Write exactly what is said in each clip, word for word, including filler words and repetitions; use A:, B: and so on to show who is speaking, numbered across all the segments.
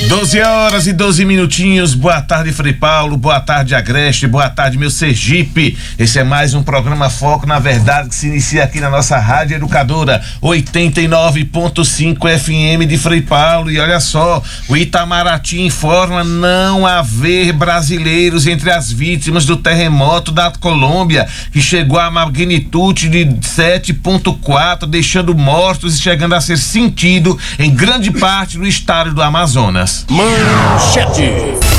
A: doze horas e doze minutinhos, boa tarde Frei Paulo, boa tarde Agreste, boa tarde meu Sergipe. Esse é mais um programa Foco na Verdade que se inicia aqui na nossa Rádio Educadora oitenta e nove ponto cinco F M de Frei Paulo. E olha só, o Itamaraty informa não haver brasileiros entre as vítimas do terremoto da Colômbia, que chegou a magnitude de sete ponto quatro, deixando mortos e chegando a ser sentido em grande parte do estado do Amazonas.
B: Manchete.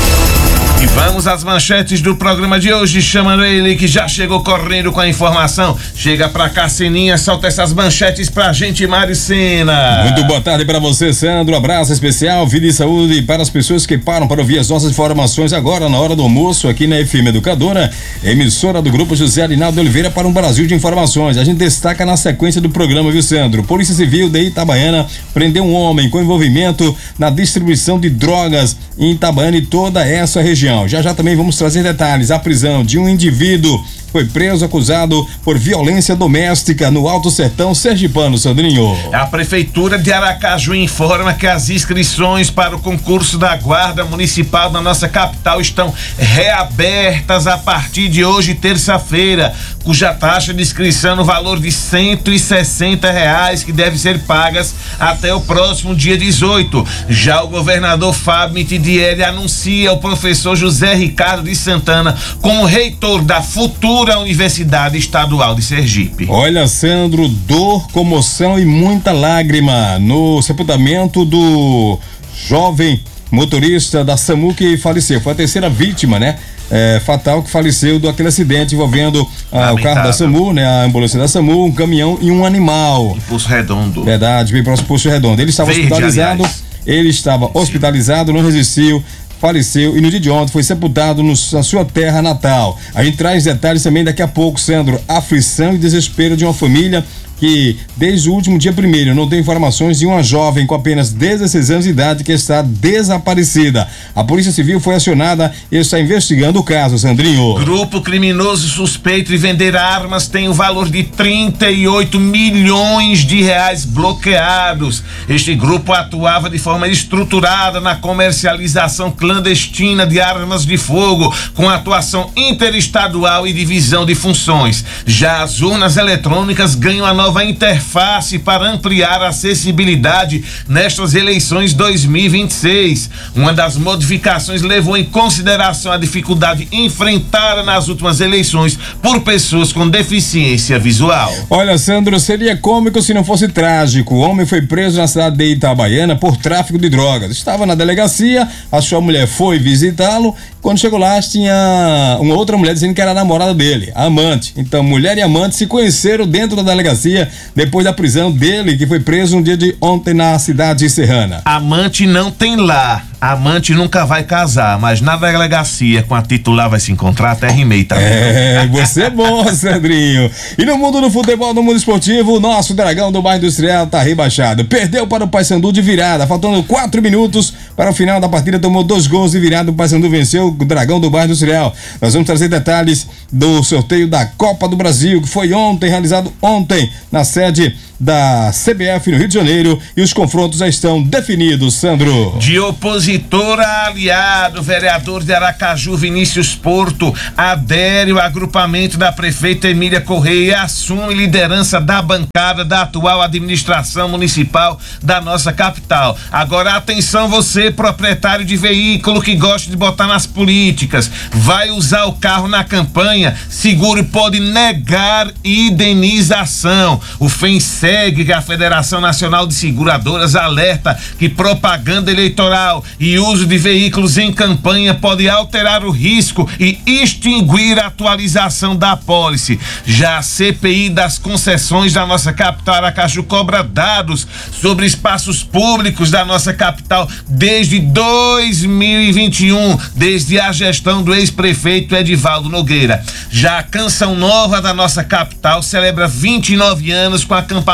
A: E vamos às manchetes do programa de hoje, chamando ele que já chegou correndo com a informação. Chega pra cá, Seninha, solta essas manchetes pra gente, Maricena.
C: Muito boa tarde pra você, Sandro. Abraço especial, vida e saúde para as pessoas que param para ouvir as nossas informações agora na hora do almoço aqui na F M Educadora, emissora do Grupo José Arinaldo Oliveira para um Brasil de informações. A gente destaca na sequência do programa, viu, Sandro? Polícia Civil de Itabaiana prendeu um homem com envolvimento na distribuição de drogas em Itabaiana e toda essa região. Já já também vamos trazer detalhes. A prisão de um indivíduo foi preso acusado por violência doméstica no Alto Sertão Sergipano, Sandrinho.
A: A Prefeitura de Aracaju informa que as inscrições para o concurso da Guarda Municipal da nossa capital estão reabertas a partir de hoje, terça-feira, cuja taxa de inscrição no valor de cento e sessenta reais, que deve ser pagas até o próximo dia dezoito. Já o governador Fábio Mitidieri anuncia o professor José Ricardo de Santana como reitor da futura Universidade Estadual de Sergipe.
C: Olha, Sandro, dor, comoção e muita lágrima no sepultamento do jovem motorista da SAMU que faleceu. Foi a terceira vítima, né? É, fatal que faleceu do aquele acidente envolvendo ah, o carro da SAMU, né? A ambulância da SAMU, um caminhão e um animal.
A: Em Poço Redondo.
C: Verdade, bem próximo do Poço Redondo. Ele estava Verde, hospitalizado, aliás. ele estava hospitalizado, não resistiu, faleceu e no dia de ontem foi sepultado no, na sua terra natal. A gente traz detalhes também daqui a pouco, Sandro. Aflição e desespero de uma família que desde o último dia primeiro não tem informações de uma jovem com apenas dezesseis anos de idade que está desaparecida. A Polícia Civil foi acionada e está investigando o caso, Sandrinho.
A: Grupo criminoso suspeito de vender armas tem o valor de trinta e oito milhões de reais bloqueados. Este grupo atuava de forma estruturada na comercialização clandestina de armas de fogo, com atuação interestadual e divisão de funções. Já as urnas eletrônicas ganham a nova interface para ampliar a acessibilidade nestas eleições dois mil e vinte e seis. Uma das modificações levou em consideração a dificuldade enfrentada nas últimas eleições por pessoas com deficiência visual.
C: Olha, Sandro, seria cômico se não fosse trágico. O homem foi preso na cidade de Itabaiana por tráfico de drogas. Estava na delegacia, a sua mulher foi visitá-lo. Quando chegou lá, tinha uma outra mulher dizendo que era a namorada dele, a amante. Então, mulher e amante se conheceram dentro da delegacia depois da prisão dele, que foi preso no dia de ontem na cidade de Serrana.
A: Amante não tem lá. Amante nunca vai casar, mas na delegacia com a titular vai se encontrar, até rimei também.
C: É, você é bom, Sandrinho. E no mundo do futebol, no mundo esportivo, o nosso Dragão do Bairro Industrial tá rebaixado. Perdeu para o Paysandu de virada, faltando quatro minutos para o final da partida, tomou dois gols de virada, o Paysandu venceu o Dragão do Bairro Industrial. Nós vamos trazer detalhes do sorteio da Copa do Brasil, que foi ontem, realizado ontem, na sede da C B F no Rio de Janeiro, e os confrontos já estão definidos, Sandro.
A: De opositor a aliado, vereador de Aracaju Vinícius Porto adere ao agrupamento da prefeita Emília Correia e assume liderança da bancada da atual administração municipal da nossa capital. Agora atenção, você proprietário de veículo que gosta de botar nas políticas, vai usar o carro na campanha, seguro pode negar indenização. O FENSEG, que a Federação Nacional de Seguradoras alerta que propaganda eleitoral e uso de veículos em campanha pode alterar o risco e extinguir a atualização da apólice. Já a C P I das concessões da nossa capital Aracaju cobra dados sobre espaços públicos da nossa capital desde dois mil e vinte e um, desde a gestão do ex-prefeito Edivaldo Nogueira. Já a Canção Nova da nossa capital celebra vinte e nove anos com acampamento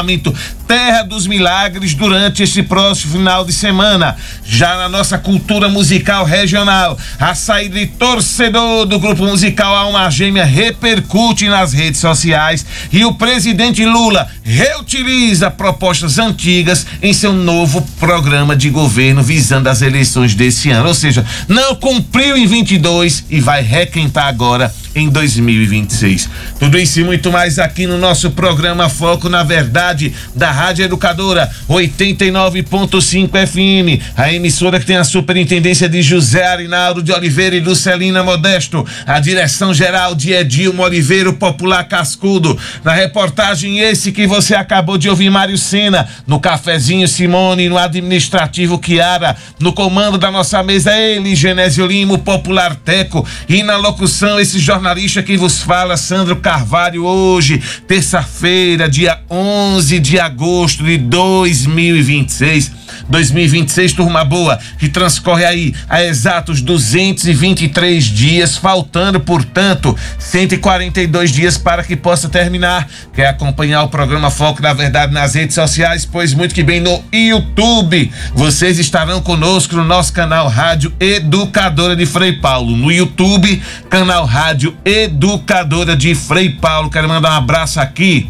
A: acampamento Terra dos Milagres durante este próximo final de semana. Já na nossa cultura musical regional, a saída de torcedor do grupo musical Alma Gêmea repercute nas redes sociais e o presidente Lula reutiliza propostas antigas em seu novo programa de governo visando as eleições desse ano. Ou seja, não cumpriu em vinte e dois e vai requentar agora em dois mil e vinte e seis. Tudo isso e muito mais aqui no nosso programa Foco na Verdade da Rádio Educadora oitenta e nove ponto cinco F M, a emissora que tem a superintendência de José Arinaldo de Oliveira e Lucelina Modesto, a direção geral de Edilmo Oliveira, o popular cascudo. Na reportagem esse que você acabou de ouvir, Mário Sena, no cafezinho Simone, no administrativo Kiara, no comando da nossa mesa ele, Genésio Lima, o popular Teco, e na locução esse jornalista que vos fala, Sandro Carvalho. Hoje, terça-feira, dia onze de agosto de dois mil e vinte e seis. dois mil e vinte e seis, turma boa, que transcorre aí a exatos duzentos e vinte e três dias, faltando, portanto, cento e quarenta e dois dias para que possa terminar. Quer acompanhar o programa Foco da Verdade nas redes sociais? Pois muito que bem, no YouTube. Vocês estarão conosco no nosso canal Rádio Educadora de Frei Paulo. No YouTube, canal Rádio Educadora de Frei Paulo. Quero mandar um abraço aqui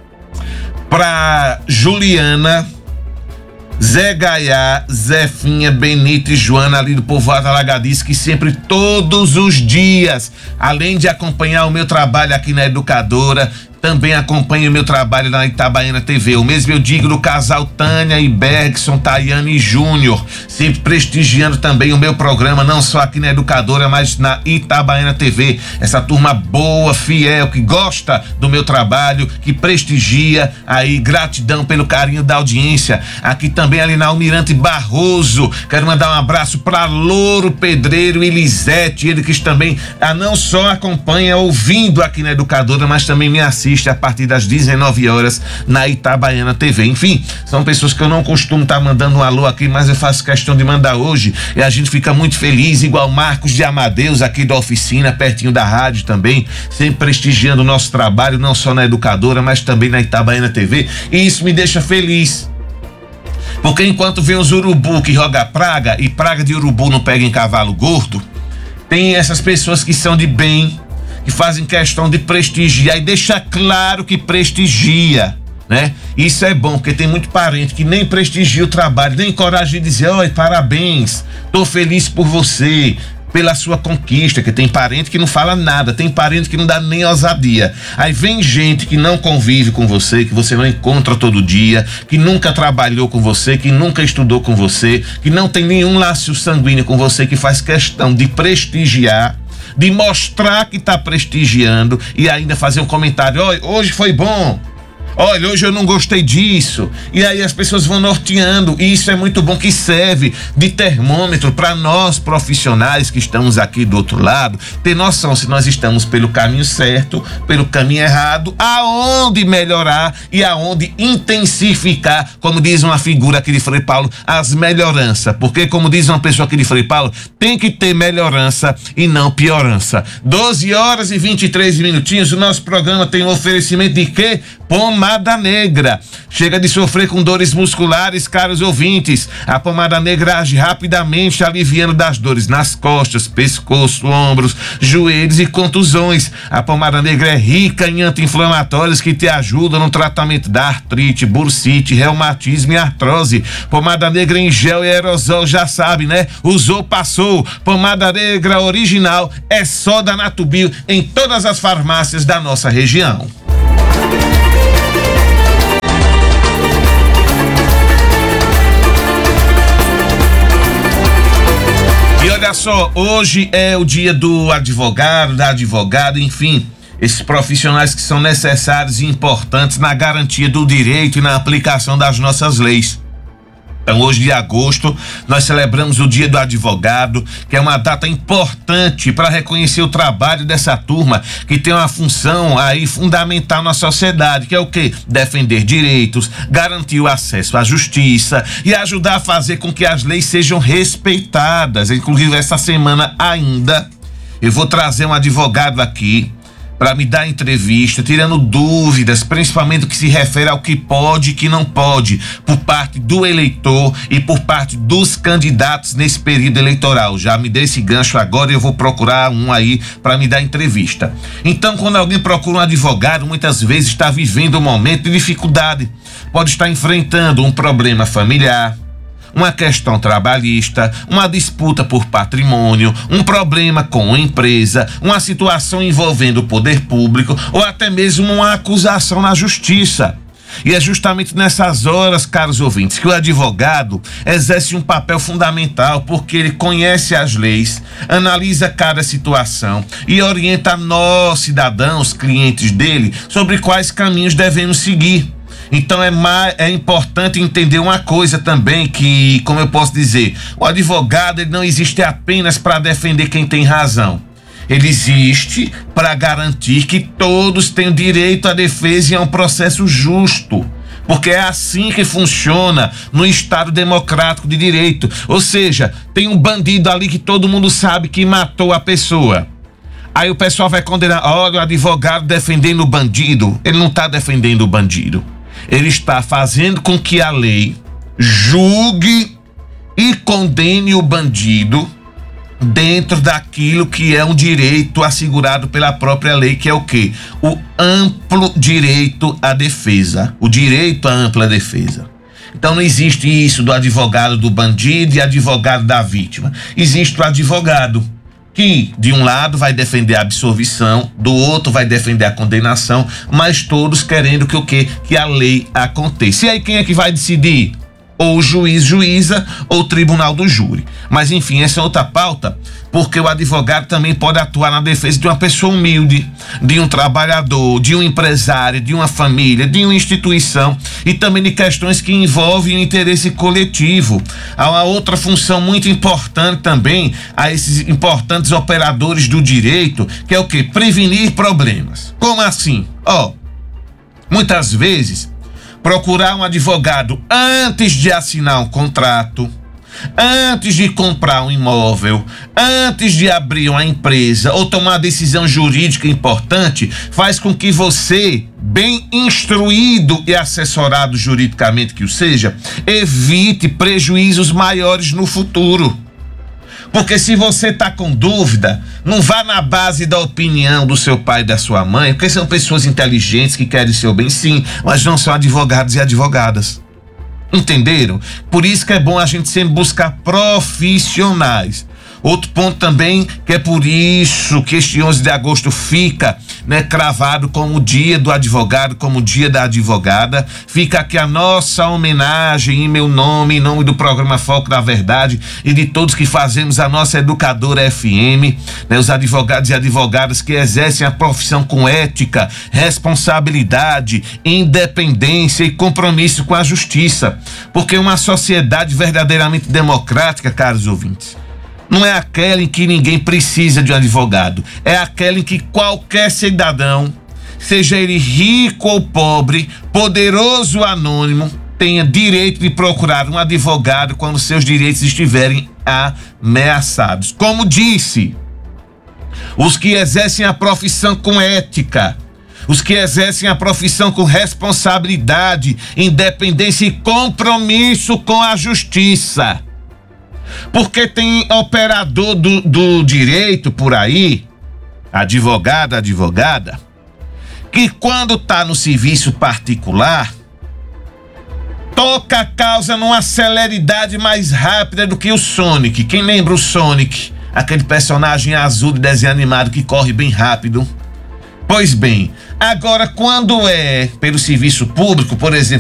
A: pra Juliana, Zé Gaiá, Zefinha, Benito e Joana ali do povoado Alagadice, que sempre, todos os dias, além de acompanhar o meu trabalho aqui na Educadora, também acompanha o meu trabalho na Itabaiana T V. O mesmo eu digo do casal Tânia e Bergson, Tayane e Júnior, sempre prestigiando também o meu programa, não só aqui na Educadora, mas na Itabaiana T V. Essa turma boa, fiel, que gosta do meu trabalho, que prestigia aí, gratidão pelo carinho da audiência. Aqui também ali na Almirante Barroso, quero mandar um abraço para Louro Pedreiro e Lisete, ele que também ah, não só acompanha ouvindo aqui na Educadora, mas também me assiste a partir das dezenove horas na Itabaiana T V. Enfim, são pessoas que eu não costumo estar tá mandando um alô aqui, mas eu faço questão de mandar hoje e a gente fica muito feliz, igual Marcos de Amadeus aqui da oficina, pertinho da rádio também, sempre prestigiando o nosso trabalho, não só na Educadora, mas também na Itabaiana T V, e isso me deixa feliz. Porque enquanto vem os urubu que joga praga, e praga de urubu não pega em cavalo gordo, tem essas pessoas que são de bem, que fazem questão de prestigiar e deixa claro que prestigia, né? Isso é bom, porque tem muito parente que nem prestigia o trabalho, nem coragem de dizer, oi, parabéns, tô feliz por você, pela sua conquista, que tem parente que não fala nada, tem parente que não dá nem ousadia. Aí vem gente que não convive com você, que você não encontra todo dia, que nunca trabalhou com você, que nunca estudou com você, que não tem nenhum laço sanguíneo com você, que faz questão de prestigiar, de mostrar que está prestigiando e ainda fazer um comentário, olha, hoje foi bom, olha, hoje eu não gostei disso, e aí as pessoas vão norteando, e isso é muito bom, que serve de termômetro para nós profissionais que estamos aqui do outro lado, ter noção se nós estamos pelo caminho certo, pelo caminho errado, aonde melhorar e aonde intensificar, como diz uma figura aqui de Frei Paulo, as melhoranças, porque como diz uma pessoa aqui de Frei Paulo, tem que ter melhorança e não piorança. doze horas e vinte e três minutinhos, o nosso programa tem um oferecimento de quê? Pomada Negra. Chega de sofrer com dores musculares, caros ouvintes. A pomada negra age rapidamente, aliviando das dores nas costas, pescoço, ombros, joelhos e contusões. A pomada negra é rica em anti-inflamatórios que te ajudam no tratamento da artrite, bursite, reumatismo e artrose. Pomada negra em gel e aerosol, já sabe, né? Usou, passou. Pomada negra original é só da Natubio em todas as farmácias da nossa região. E olha só, hoje é o dia do advogado, da advogada, enfim, esses profissionais que são necessários e importantes na garantia do direito e na aplicação das nossas leis. Então, hoje de agosto, nós celebramos o Dia do Advogado, que é uma data importante para reconhecer o trabalho dessa turma que tem uma função aí fundamental na sociedade, que é o quê? Defender direitos, garantir o acesso à justiça e ajudar a fazer com que as leis sejam respeitadas. Inclusive, essa semana ainda, eu vou trazer um advogado aqui para me dar entrevista, tirando dúvidas, principalmente o que se refere ao que pode e que não pode, por parte do eleitor e por parte dos candidatos nesse período eleitoral. Já me dei esse gancho agora e eu vou procurar um aí para me dar entrevista. Então, quando alguém procura um advogado, muitas vezes está vivendo um momento de dificuldade, pode estar enfrentando um problema familiar, uma questão trabalhista, uma disputa por patrimônio, um problema com a empresa, uma situação envolvendo o poder público ou até mesmo uma acusação na justiça. E é justamente nessas horas, caros ouvintes, que o advogado exerce um papel fundamental, porque ele conhece as leis, analisa cada situação e orienta nós, cidadãos, clientes dele, sobre quais caminhos devemos seguir. Então é, mais, é importante entender uma coisa também, que, como eu posso dizer, o advogado ele não existe apenas para defender quem tem razão. Ele existe para garantir que todos têm direito à defesa e a um processo justo. Porque é assim que funciona no Estado democrático de direito. Ou seja, tem um bandido ali que todo mundo sabe que matou a pessoa. Aí o pessoal vai condenar, olha, o advogado defendendo o bandido. Ele não está defendendo o bandido. Ele está fazendo com que a lei julgue e condene o bandido dentro daquilo que é um direito assegurado pela própria lei, que é o quê? O amplo direito à defesa, o direito à ampla defesa. Então não existe isso do advogado do bandido e advogado da vítima. Existe o advogado que, de um lado, vai defender a absolvição, do outro vai defender a condenação, mas todos querendo que o quê? Que a lei aconteça. E aí quem é que vai decidir? Ou o juiz, juíza, ou o tribunal do júri. Mas enfim, essa é outra pauta, porque o advogado também pode atuar na defesa de uma pessoa humilde, de um trabalhador, de um empresário, de uma família, de uma instituição e também de questões que envolvem o interesse coletivo. Há uma outra função muito importante também a esses importantes operadores do direito, que é o quê? Prevenir problemas. Como assim? Ó, oh, muitas vezes procurar um advogado antes de assinar um contrato, antes de comprar um imóvel, antes de abrir uma empresa ou tomar uma decisão jurídica importante, faz com que você, bem instruído e assessorado juridicamente que o seja, evite prejuízos maiores no futuro. Porque se você está com dúvida, não vá na base da opinião do seu pai e da sua mãe, porque são pessoas inteligentes que querem seu bem sim, mas não são advogados e advogadas. Entenderam? Por isso que é bom a gente sempre buscar profissionais. Outro ponto também, que é por isso que este onze de agosto fica, né, cravado como o dia do advogado, como o dia da advogada. Fica aqui a nossa homenagem em meu nome, em nome do programa Foco da Verdade e de todos que fazemos a nossa Educadora F M, né, os advogados e advogadas que exercem a profissão com ética, responsabilidade, independência e compromisso com a justiça. Porque uma sociedade verdadeiramente democrática, caros ouvintes, não é aquela em que ninguém precisa de um advogado. É aquela em que qualquer cidadão, seja ele rico ou pobre, poderoso ou anônimo, tenha direito de procurar um advogado quando seus direitos estiverem ameaçados. Como disse, os que exercem a profissão com ética, os que exercem a profissão com responsabilidade, independência e compromisso com a justiça. Porque tem operador do, do direito por aí, advogado, advogada, que quando está no serviço particular, toca a causa numa celeridade mais rápida do que o Sonic. Quem lembra o Sonic? Aquele personagem azul de desenho animado que corre bem rápido. Pois bem, agora quando é pelo serviço público, por exemplo,